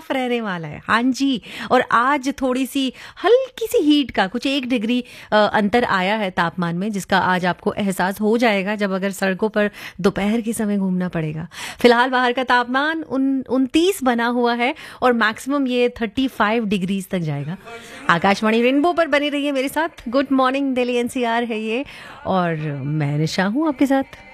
साफ रहने वाला है। हाँ जी, और आज थोड़ी सी हल्की सी हीट का कुछ 1 डिग्री अंतर आया है तापमान में, जिसका आज आपको एहसास हो जाएगा जब अगर सड़कों पर दोपहर के समय घूमना पड़ेगा। फिलहाल बाहर का तापमान 29 बना हुआ है और मैक्सिमम ये 35 डिग्रीज तक जाएगा। आकाशवाणी रेनबो पर बनी रही है मेरे साथ। गुड मॉर्निंग दिल्ली एनसीआर है ये, और मैं निशा हूँ आपके साथ।